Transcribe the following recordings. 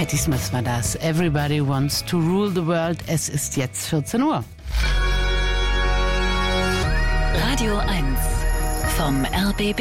Patti Smith war das. Everybody wants to rule the world. Es ist jetzt 14 Uhr. Radio 1 vom RBB.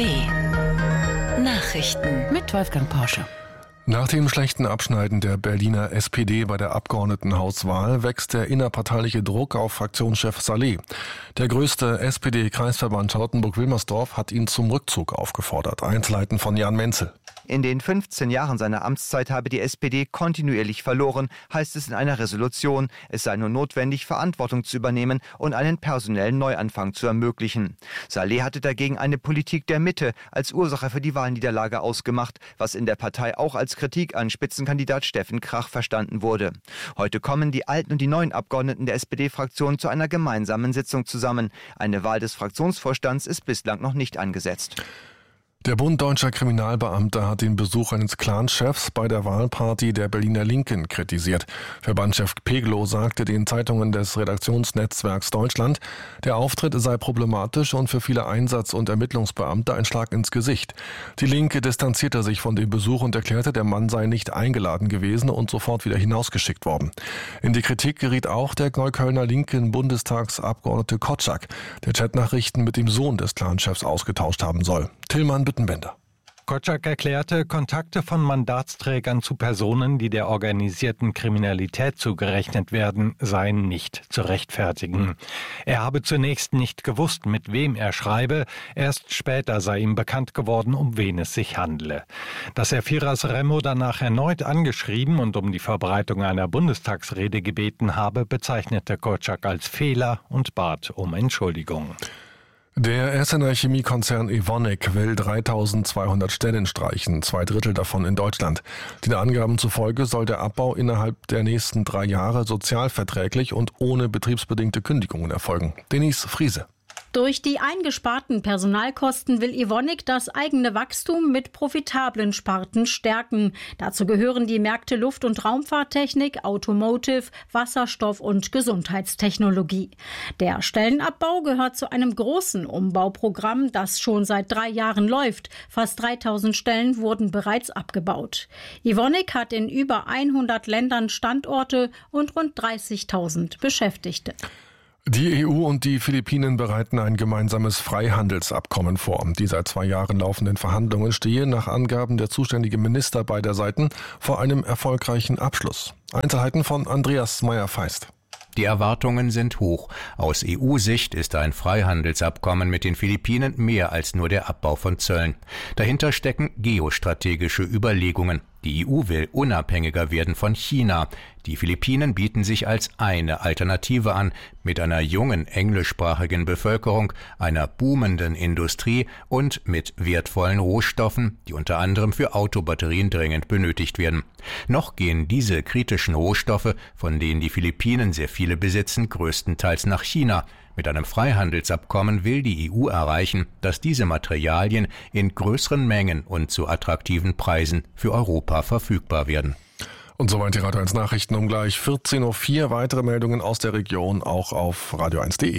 Nachrichten Mit Wolfgang Porsche. Nach dem schlechten Abschneiden der Berliner SPD bei der Abgeordnetenhauswahl wächst der innerparteiliche Druck auf Fraktionschef Saleh. Der größte SPD-Kreisverband Charlottenburg-Wilmersdorf hat ihn zum Rückzug aufgefordert. Einzelheiten von Jan Menzel. In den 15 Jahren seiner Amtszeit habe die SPD kontinuierlich verloren, heißt es in einer Resolution. Es sei nur notwendig, Verantwortung zu übernehmen und einen personellen Neuanfang zu ermöglichen. Saleh hatte dagegen eine Politik der Mitte als Ursache für die Wahlniederlage ausgemacht, was in der Partei auch als Kritik an Spitzenkandidat Steffen Krach verstanden wurde. Heute kommen die alten und die neuen Abgeordneten der SPD-Fraktion zu einer gemeinsamen Sitzung zusammen. Eine Wahl des Fraktionsvorstands ist bislang noch nicht angesetzt. Der Bund Deutscher Kriminalbeamter hat den Besuch eines Clanchefs bei der Wahlparty der Berliner Linken kritisiert. Verbandschef Peglow sagte den Zeitungen des Redaktionsnetzwerks Deutschland, der Auftritt sei problematisch und für viele Einsatz- und Ermittlungsbeamte ein Schlag ins Gesicht. Die Linke distanzierte sich von dem Besuch und erklärte, der Mann sei nicht eingeladen gewesen und sofort wieder hinausgeschickt worden. In die Kritik geriet auch der Neuköllner linken Bundestagsabgeordnete Kotschak, der Chatnachrichten mit dem Sohn des Clanchefs ausgetauscht haben soll. Tillmann Büttenbender. Kotschak erklärte, Kontakte von Mandatsträgern zu Personen, die der organisierten Kriminalität zugerechnet werden, seien nicht zu rechtfertigen. Er habe zunächst nicht gewusst, mit wem er schreibe, erst später sei ihm bekannt geworden, um wen es sich handle. Dass er Firas Remo danach erneut angeschrieben und um die Verbreitung einer Bundestagsrede gebeten habe, bezeichnete Kotschak als Fehler und bat um Entschuldigung. Der Essener Chemiekonzern Evonik will 3.200 Stellen streichen, 2/3 davon in Deutschland. Den Angaben zufolge soll der Abbau innerhalb der nächsten 3 Jahre sozialverträglich und ohne betriebsbedingte Kündigungen erfolgen. Denise Friese. Durch die eingesparten Personalkosten will Evonik das eigene Wachstum mit profitablen Sparten stärken. Dazu gehören die Märkte Luft- und Raumfahrttechnik, Automotive, Wasserstoff und Gesundheitstechnologie. Der Stellenabbau gehört zu einem großen Umbauprogramm, das schon seit 3 Jahren läuft. Fast 3.000 Stellen wurden bereits abgebaut. Evonik hat in über 100 Ländern Standorte und rund 30.000 Beschäftigte. Die EU und die Philippinen bereiten ein gemeinsames Freihandelsabkommen vor. Die seit 2 Jahren laufenden Verhandlungen stehen nach Angaben der zuständigen Minister beider Seiten vor einem erfolgreichen Abschluss. Einzelheiten von Andreas Meyer-Feist. Die Erwartungen sind hoch. Aus EU-Sicht ist ein Freihandelsabkommen mit den Philippinen mehr als nur der Abbau von Zöllen. Dahinter stecken geostrategische Überlegungen. Die EU will unabhängiger werden von China. Die Philippinen bieten sich als eine Alternative an, mit einer jungen englischsprachigen Bevölkerung, einer boomenden Industrie und mit wertvollen Rohstoffen, die unter anderem für Autobatterien dringend benötigt werden. Noch gehen diese kritischen Rohstoffe, von denen die Philippinen sehr viele besitzen, größtenteils nach China. Mit einem Freihandelsabkommen will die EU erreichen, dass diese Materialien in größeren Mengen und zu attraktiven Preisen für Europa verfügbar werden. Und soweit die Radio 1 Nachrichten um gleich 14.04 Uhr. Weitere Meldungen aus der Region auch auf radio1.de.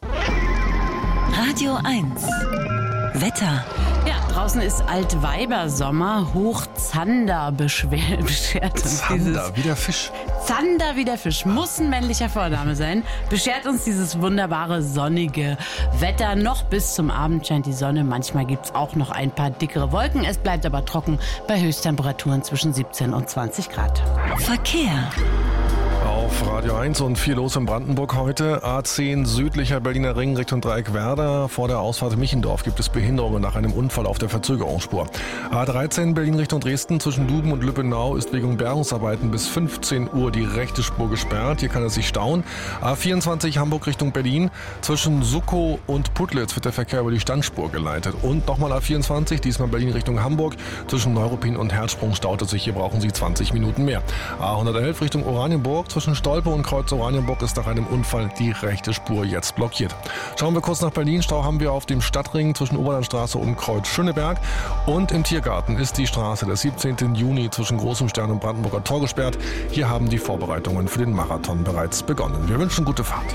Radio 1 Wetter. Ja, draußen ist Altweibersommer. Hochzander beschert uns Zander, wie der Fisch. Zander wie der Fisch, muss ein männlicher Vorname sein, beschert uns dieses wunderbare sonnige Wetter. Noch bis zum Abend scheint die Sonne. Manchmal gibt es auch noch ein paar dickere Wolken. Es bleibt aber trocken bei Höchsttemperaturen zwischen 17 und 20 Grad. Verkehr. Auf Radio 1 und viel los in Brandenburg heute. A10 südlicher Berliner Ring Richtung Dreieck Werder. Vor der Ausfahrt Michendorf gibt es Behinderungen nach einem Unfall auf der Verzögerungsspur. A13 Berlin Richtung Dresden zwischen Duben und Lübbenau ist wegen Bergungsarbeiten bis 15 Uhr die rechte Spur gesperrt. Hier kann es sich stauen. A24 Hamburg Richtung Berlin. Zwischen Suckow und Putlitz wird der Verkehr über die Standspur geleitet. Und nochmal A24, diesmal Berlin Richtung Hamburg. Zwischen Neuruppin und Herzsprung staut es sich. Hier brauchen Sie 20 Minuten mehr. A111 Richtung Oranienburg. Zwischen Stolpe und Kreuz Oranienburg ist nach einem Unfall die rechte Spur jetzt blockiert. Schauen wir kurz nach Berlin. Stau haben wir auf dem Stadtring zwischen Oberlandstraße und Kreuz Schöneberg. Und im Tiergarten ist die Straße des 17. Juni zwischen Großem Stern und Brandenburger Tor gesperrt. Hier haben die Vorbereitungen für den Marathon bereits begonnen. Wir wünschen gute Fahrt.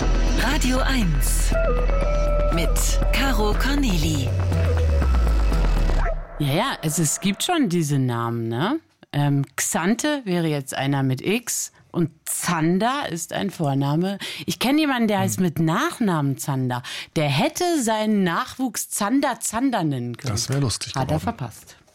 Radio 1 mit Caro Corneli. Ja, es gibt schon diese Namen, ne? Xante wäre jetzt einer mit X und Zander ist ein Vorname. Ich kenne jemanden, der heißt mit Nachnamen Zander. Der hätte seinen Nachwuchs Zander nennen können. Das wäre lustig geworden. Hat er verpasst.